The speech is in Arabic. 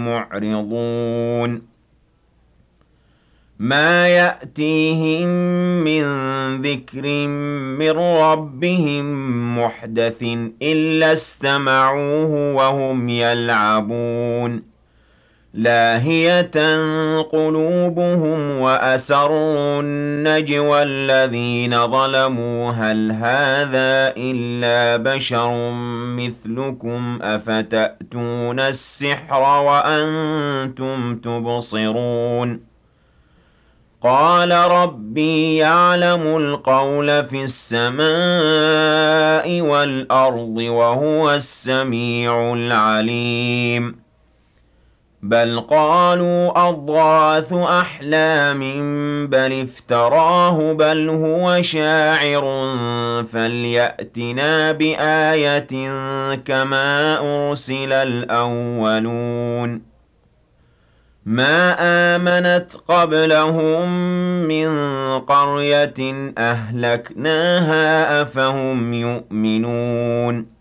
معرضون ما يأتيهم من ذكر من ربهم محدث إلا استمعوه وهم يلعبون لاهية قلوبهم وأسروا النجوى الذين ظلموا هل هذا إلا بشر مثلكم أفتأتون السحر وأنتم تبصرون قال ربي يعلم القول في السماء والأرض وهو السميع العليم بل قالوا أضغاث أحلام بل افتراه بل هو شاعر فليأتنا بآية كما أرسل الأولون ما آمنت قبلهم من قرية أهلكناها أفهم يؤمنون